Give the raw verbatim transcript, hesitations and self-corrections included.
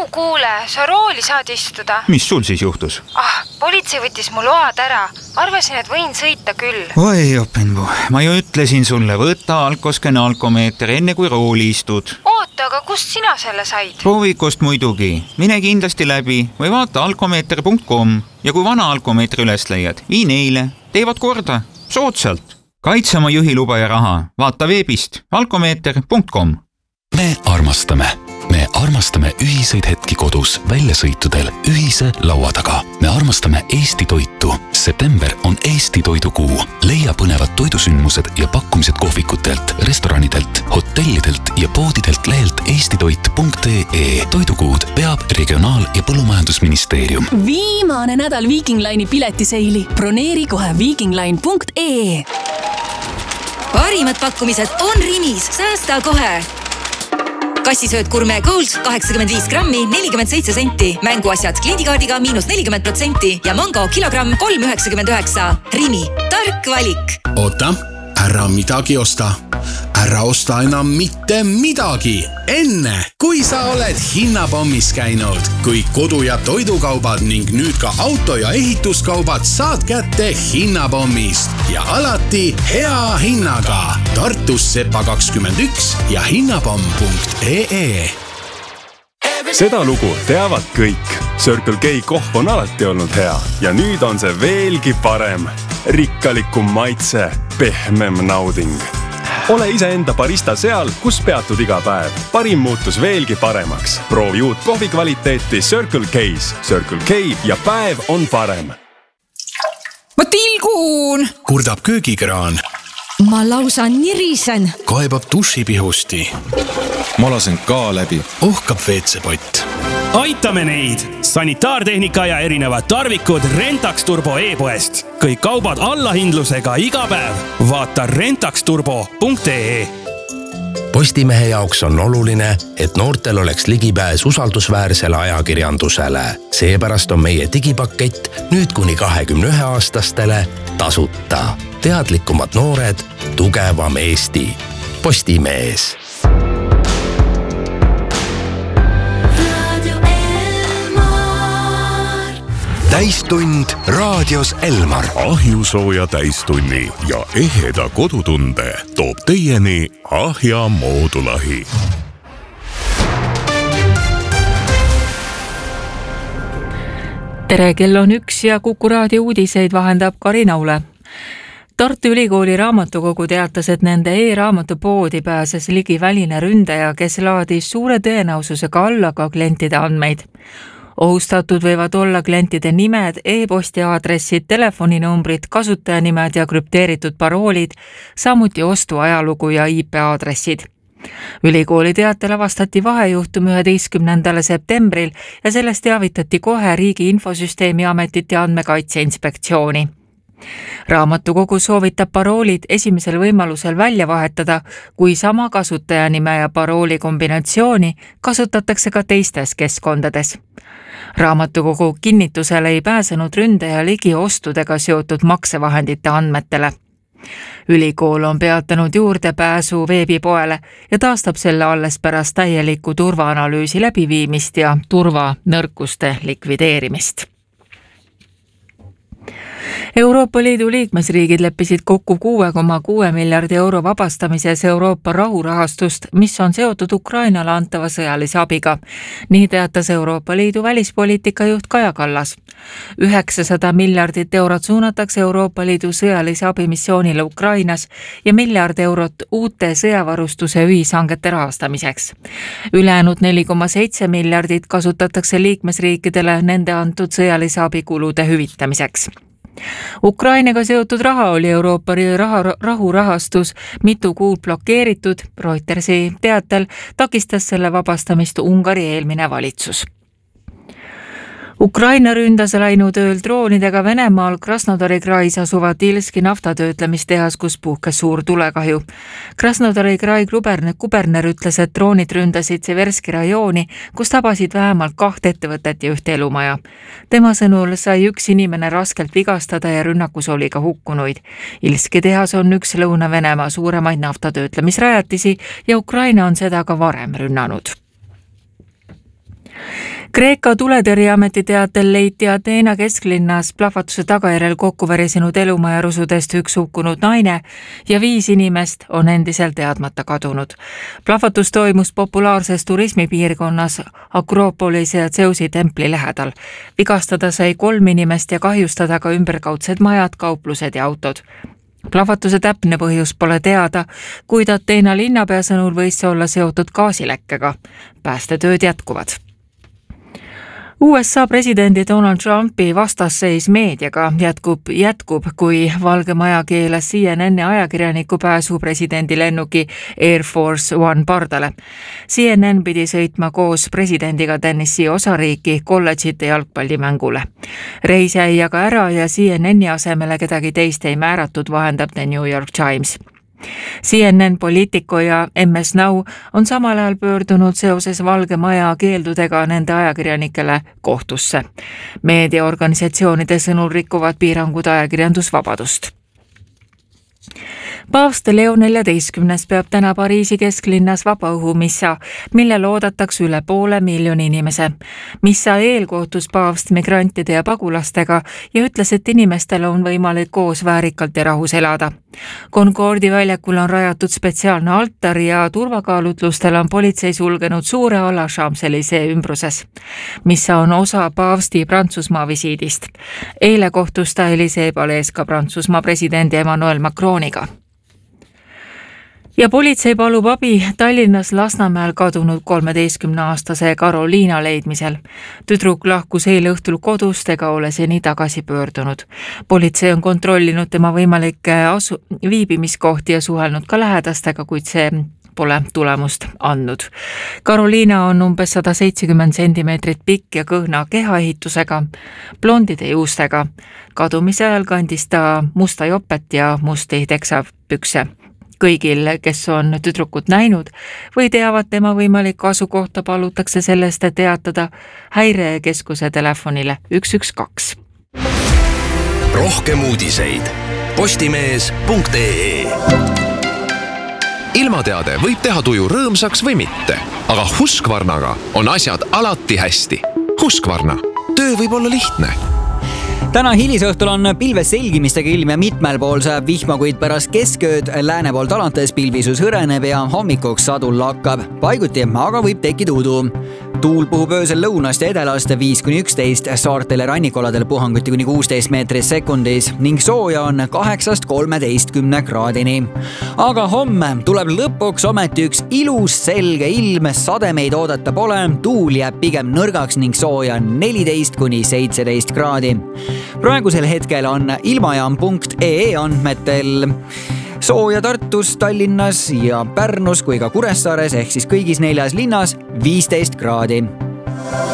kuule, sa rooli saad istuda. Mis sul siis juhtus? Ah, politsei võttis mu load ära. Arvasin, et võin sõita küll. Oi, openvu. Ma ju ütlesin sulle, võtta alkoskene alkomeeter enne kui rooli istud. Oota, aga kust sina selle said? Proovikust muidugi. Mine kindlasti läbi või vaata alkomeeter punkt com ja kui vana alkomeetri üles leiad, vii neile. Teevad korda. Soodsalt. Kaitse oma juhiluba ja raha. Vaata veebist alkomeeter punkt com. Me armastame. Me armastame ühiseid hetki kodus, väljasõitudel, ühise laua taga. Me armastame Eesti toitu. September on Eesti toidukuu. Leia põnevad toidusündmused ja pakkumised kohvikutelt, restoranidelt, hotellidelt ja poodidelt lehelt eestitoit punkt ee. Toidukuud peab Regionaal- ja Põllumajandusministeerium. Viimane nädal Viking Line'i piletiseili. Broneeri kohe viking line punkt ee. Parimad pakkumised on Rimis. Säästa kohe! Kassisööd Gourmet Gold kaheksakümmend viis grammi, nelikümmend seitse senti. Mänguasjad kliendikaardiga miinus nelikümmend protsenti ja mango kilogramm kolm üheksakümmend üheksa. Rimi, tark valik. Oota, ära midagi osta. Ära osta enam mitte midagi. Enne, kui sa oled hinnapommis käinud. Kõik kodu- ja toidukaubad ning nüüd ka auto- ja ehituskaubad saad kätte hinnapommist. Ja alati hea hinnaga. Tartus Sepa kakskümmend üks ja hinnapomm punkt ee. Seda lugu teavad kõik. Circle K kohv on alati olnud hea ja nüüd on see veelgi parem. Rikkalikum maitse, pehmem nauding. Ole iseenda barista seal, kus peatud iga päev. Parim muutus veelgi paremaks. Proovi uut kohvi kvaliteeti Circle K's. Circle K ja päev on parem. Ma tilgun! Kurdab köögikraan. Ma lausa nirisen. Kaebab dušipihusti. Ma lasen ka läbi. Ohkab veetsepott. Aitame neid! Sanitaartehnika ja erinevad tarvikud Rentax Turbo e-poest. Kõik kaubad allahindlusega iga päev. Vaata rentax turbo punkt ee. Postimehe jaoks on oluline, et noortel oleks ligipääs usaldusväärsele ajakirjandusele. Seepärast on meie digipakett nüüd kuni kahekümne ühe aastastele tasuta. Teadlikumad noored, tugevam Eesti. Postimees. Täistund raadios Elmar. Ahjusooja täistunni ja eheda kodutunde toob teieni Ahja moodulahi. Tere, kell on üks ja Kuku raadio uudiseid vahendab Karin Aule. Tartu Ülikooli raamatukogu teatas, et nende e-raamatu poodi pääses ligi väline ründaja, kes laadis suure tõenäosusega alla ka klientide andmeid. Ohustatud võivad olla klientide nimed, e-posti aadressid, telefoninumbrid, kasutajanimed ja krüpteeritud paroolid, samuti ostu ajalugu ja I P aadressid. Ülikooli teatele vastati vahejuhtum üheteistkümnendal septembril ja sellest teavitati kohe Riigi Infosüsteemi Ametit ja Andmekaitse Inspektsiooni. Raamatukogu soovitab paroolid esimesel võimalusel välja vahetada, kui sama kasutajanime ja parooli kombinatsiooni kasutatakse ka teistes keskkondades. Raamatukogu kinnitusele ei pääsenud ründaja ligi ostudega seotud maksevahendite andmetele. Ülikool on peatanud juurdepääsu veebipoele ja taastab selle alles pärast täieliku turvaanalüüsi läbiviimist ja turvanõrkuste likvideerimist. Euroopa Liidu liikmesriigid leppisid kokku kuue koma kuue miljardi euro vabastamises Euroopa rahurahastust, mis on seotud Ukrainale antava sõjalise abiga. Nii teatas Euroopa Liidu välispoliitika juht Kaja Kallas. üheksasada miljardit eurot suunatakse Euroopa Liidu sõjalise abimissioonile Ukrainas ja miljard eurot uute sõjavarustuse ühishangete rahastamiseks. Ülejäänud neli koma seitse miljardit kasutatakse liikmesriikidele nende antud sõjalise abikulude hüvitamiseks. Ukrainaga seotud raha oli Euroopa raha, rahurahastus mitu kuud blokeeritud, Reutersi teatel takistas selle vabastamist Ungari eelmine valitsus. Ukraina ründas läinud ööl droonidega Venemaal Krasnodari krais asuvat Ilski naftatöötlemistehas, kus puhkes suur tulekahju. Krasnodari krai kuberner, kuberner ütles, et droonid ründasid Severski rajooni, kus tabasid vähemalt kaht ettevõtet ja ühte elumaja. Tema sõnul sai üks inimene raskelt vigastada ja rünnakus oli ka hukkunuid. Ilski tehas on üks Lõuna-Venemaa suuremaid naftatöötlemisrajatisi ja Ukraina on seda ka varem rünnanud. Kreeka tuletõrjeameti teatel leiti Ateena kesklinnas plahvatuse tagajärjel kokku värisenud elumajarusudest üks hukkunud naine ja viis inimest on endiselt teadmata kadunud. Plahvatus toimus populaarses turismipiirkonnas Akropolis ja Zeusi templi lähedal. Vigastada sai kolm inimest ja kahjustada ka ümberkaudsed majad, kauplused ja autod. Plahvatuse täpne põhjus pole teada, kuid Ateena linnapea sõnul võis see olla seotud gaasilekkega. Päästetööd jätkuvad. U S A presidendi Donald Trumpi vastasseis meediaga jätkub, jätkub, kui Valge Maja keelas C N N ajakirjaniku pääsu presidendi lennuki Air Force One pardale. C N N pidi sõitma koos presidendiga Tennessee osariiki kolledžite jalgpallimängule. Reis jäi aga ära ja C N N-i asemele kedagi teist ei määratud, vahendab The New York Times. C N N Politico ja M S Now on samal ajal pöördunud seoses Valge Maja keeldudega nende ajakirjanikele kohtusse. Meediaorganisatsioonide sõnul rikuvad piirangud ajakirjandusvabadust. Paavst Leo neljateistkümnes peab täna Pariisi kesklinnas vabaõhumissa, mille loodatakse üle poole miljoni inimese. Missa eel kohtus paavst migrantide ja pagulastega ja ütles, et inimestel on võimalik koos väärikalt ja rahus elada. Concordi väljakul on rajatud spetsiaalne altar ja turvakaalutlustel on politsei sulgenud suure ala Champs-Élysées ümbruses. Missa on osa paavsti Prantsusmaa visiidist. Eile kohtus ta Élysée palees ka Prantsusmaa presidendi Emmanuel Macroniga. Ja politsei palub abi Tallinnas Lasnamäel kadunud kolmeteistkümneaastase Karoliina leidmisel. Tüdruk lahkus eile õhtul kodust ega ole seni tagasi pöördunud. Politsei on kontrollinud tema võimalikke asu- viibimiskohti ja suhelnud ka lähedastega, kuid see pole tulemust andnud. Karoliina on umbes sada seitsekümmend sentimeetrit pikk ja kõhna kehaehitusega, blondide juustega. Kadumise ajal kandis ta musta jopet ja musti teksapükse. Kõigil, kes on tüdrukut näinud või teavad tema võimalikku asukohta, palutakse sellest teatada häirekeskuse telefonile üks üks kaks. Rohkem uudiseid postimees punkt ee. Ilmateade võib teha tuju rõõmsaks või mitte, aga Husqvarnaga on asjad alati hästi. Husqvarna, töö võib olla lihtne. Täna hilisõhtul on pilves selgimistega ilm ja mitmel pool sajab vihma, kuid pärast keskööd lääne poolt alates pilvisus hõreneb ja hommikuks sadul lakkab. Paiguti aga võib tekkida udu. Tuul puhub öösel lõunast ja edelast viis kuni üksteist, saartel ja rannikoladel puhanguti kuni kuusteist meetrit sekundis ning sooja on kaheksast kolmeteistkümne kraadini. Aga homme tuleb lõpuks ometi üks ilus selge ilm, sademeid oodata pole, tuul jääb pigem nõrgaks ning sooja neliteist kuni seitseteist kraadi. Praegusel hetkel on ilmajaam punkt ee andmetel sooja Tartus, Tallinnas ja Pärnus kui ka Kuressaares ehk siis kõigis neljas linnas viisteist kraadi.